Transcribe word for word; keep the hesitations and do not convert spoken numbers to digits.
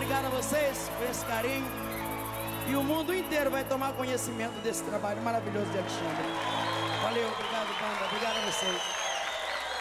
obrigado a vocês por esse carinho. E o mundo inteiro vai tomar conhecimento desse trabalho maravilhoso de Alexandre. Valeu, obrigado, banda. Obrigado a vocês.